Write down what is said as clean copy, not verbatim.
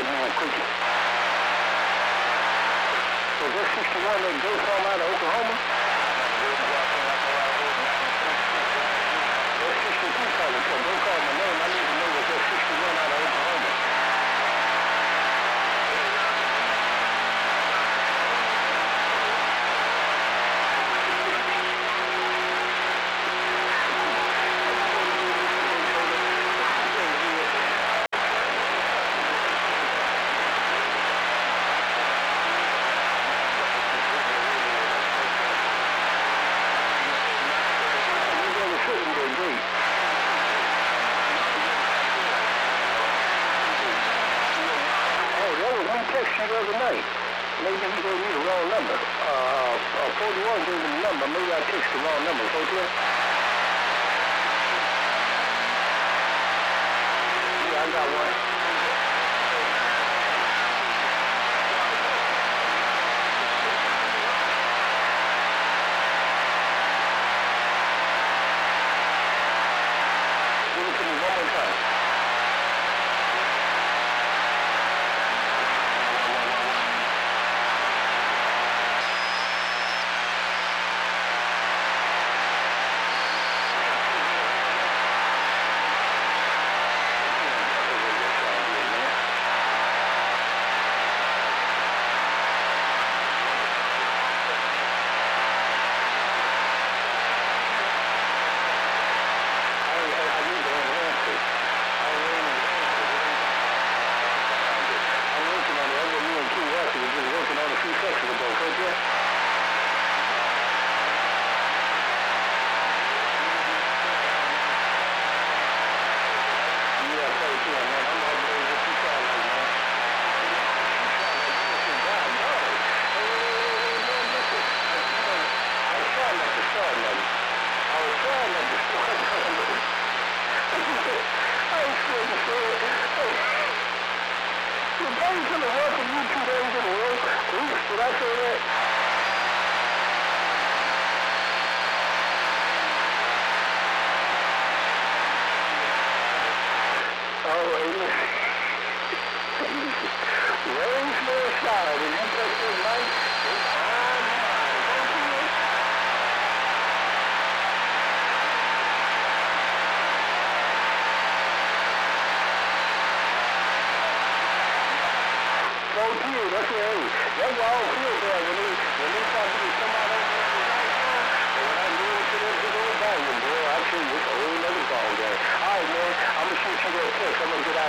talk to you quickly. So this 61 that Joe from out of Oklahoma? That's 62 calling. So don't call my name. I need to know what that 61 out of Oklahoma. The other night. Maybe he gave me the wrong number. 41 gave me the number. Maybe I texted the wrong number. Okay? Yeah, I got one. Give it to me one more time. I'm gonna shoot you that text. I'm gonna get